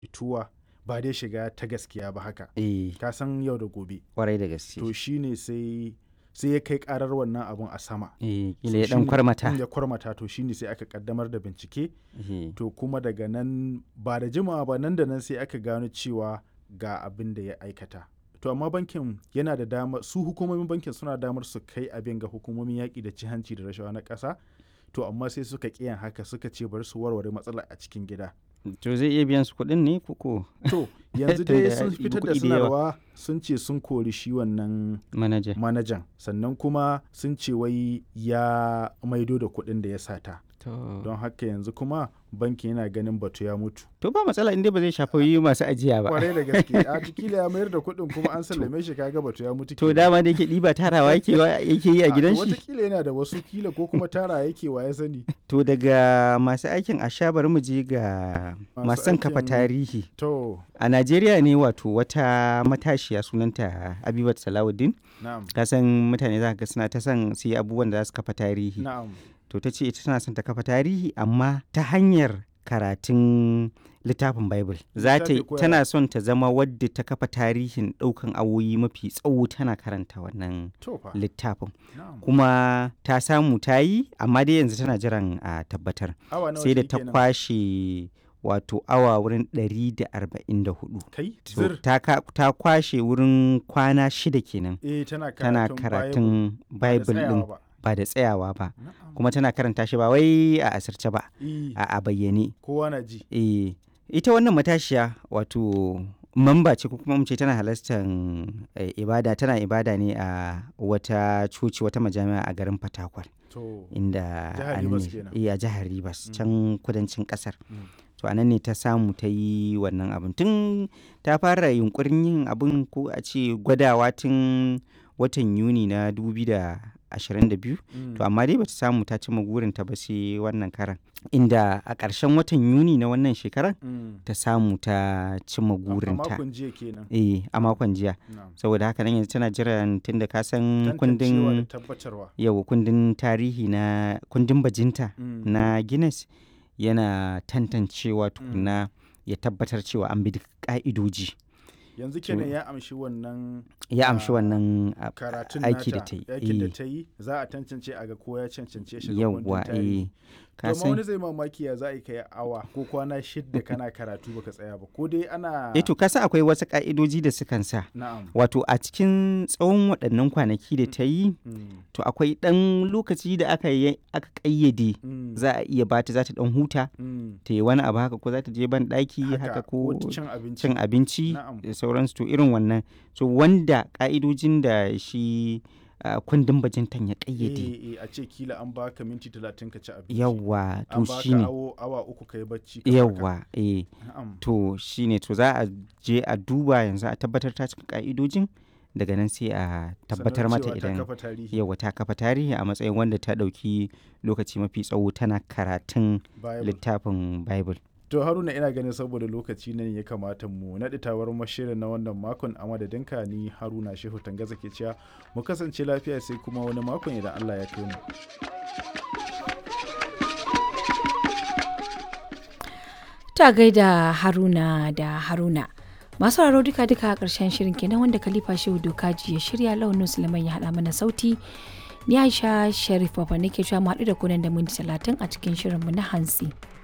tuwa ba dai shiga ta gaskiya ba haka. Eh, Ka san yau da gobe. kwarai da gaske. To shine sai ya kai karar wannan abun a sama. Kila ya dan kwarmata. Ya kwarmata to shine sai aka kaddamar da bincike. Eh, To kuma daga nan ba da jimawa ba nan da nan sai aka gano cewa ga abin da ya aikata. To amma bankin yana da damar, su hukumomin bankin suna damar su kai abin ga hukumomin yaƙi da ci hanci da rashawa na ƙasa. To amma sai suka ƙiyan haka, suka ce bari su warware matsalar a cikin gida. To zai iya biyan su kuɗin ne koko To yanzu Tunda dai ya sun ɗibi fitar da kuɗi da yawa. sanarwa sun ce sun kori shi wannan manaja? manajan, sannan kuma sun ce wai ya maido da kuɗin da ya sata. To Don haka yanzu kuma bankin yana ganin batu ya mutu. ba matsala inda ba zai shafi masu ajiya ba. Kwarai da gaske, a kila ya mayar da kuɗin kuma an sallame shi, kaga batu ya mutu. To kenan. dama da yake ɗiba tarawa yake yi a gidan shi. Watakila yana da wasu, kila ko kuma tara yake, wa ya sani. To daga masu aikin asha bari mu je ga masu son kafa aikin- tarihi. To, A Najeriya ne wato wata matashiya sunanta Abibat Salawuddin. na'am, Kasan mutane za ka ga suna ta son su yi abubuwan da za su kafa tarihi. na'am. To ta ce ita tana son ta kafa tarihi amma ta hanyar karatun littafin Bible. Littafi ko Tana son ta zama wadda ta kafa tarihin ɗaukan awoyi mafi tsawo tana karanta wannan To fa, littafin. na'am. Kuma ta samu ta yi amma dai yanzu tana jiran a tabbatar. Awa nawa Sai da shi ta kenan? kwashe wato awa wurin 144. Kai, So, zir. ta kwashe wurin kwana 6 kenan Tana tana karatun karatun Bible, Bible ba da din tsayawa ba. ba da tsayawa ba. Na'am. Kuma tana karanta shi ba wai a asirce ba, Eh, a bayyane. kowa na ji. Ita wannan matashiya wato mamba ce ko kuma mu ce tana halartar ibada, tana ibada ne a wata coci, wata majami'a a garin Fatakwal To, inda Jihar a nan Rivers ne- kenan. a jihar Rivers can kudancin kasar. Mm. To a nan ne ta samu ta yi wannan abin, tun ta fara yunkurin yin abin ko a ce gwadawa tun watan Yuni na 2022. Mm. To amma dai bata samu ta cimma burinta ba sai wannan karan, inda a ƙarshen watan Yuni na wannan shekarar Mm. ta samu ta cimma A burinta. makon jiya kenan. A makon jiya. Na'am. Saboda haka nan yanzu tana jiran, tunda ka san Tantancewa kundin da tabbatarwa. kundin tarihi na kundin bajinta Mm. na Guinness yana tantancewa tukuna ya tabbatar cewa an bi duk ka'idoji. Yanzu kenan ya amshi wannan Ya amshi wannan karatun aiki da nata, ta yi. aikin da ta yi, za a tantance a ga ko ya cancance shi ga Yawwa kundin tarihi. ka To, amma wani san zai mamaki ya za a yi kai awa ko kwana 6 kana karatu baka tsaya ba, ko dai ana. to ka san akwai wasu ka'idoji da sukan sa, Na'am. wato a cikin tsawon waɗannan kwanaki da ta yi, Mm. to akwai ɗan lokaci da aka ƙayyade Mm. za a iya bata, za ta ɗan huta Mm. ta yi wani abu haka, ko za ta je ban ɗaki haka ko cin abinci. cin abinci Na'am. da sauransu, to irin wannan. So wanda ka'idojin da shi kundin bajintan ya ƙayyade. A ce kila an baka minti 30 ka ci abinci. Yawwa An to baka shine. awa 3 ka yi bacci. ka farka. Yawwa Na'am. to shine, to za a je a duba yanzu a tabbatar ta cika ka'idojin, daga nan sai a tabbatar Sannan mata cewa ta idan kafa tarihi. yawa ta kafa tarihi a matsayin wanda ta ɗauki lokaci mafi tsawo tana karatun Bible. littafin Bible. To Haruna, ina ganin saboda lokaci nan ya kamata mu naɗi tawar mashirin na wannan makon, a madadinka ni Haruna Shehu Tangaza ke cewa mu kasance lafiya sai kuma wani makon idan Allah ya kai mu. Ta gaida Haruna da Haruna. Masu sauraro duka a ƙarshen shirin kenan wanda Khalifa Shehu Dokaji ya shirya, Launin Sulaiman ya haɗa mana sauti. Ni Aisha Sharif Baba nake cewa mu haɗu da kunan da minti 30 a cikin shirinmu na hantsi.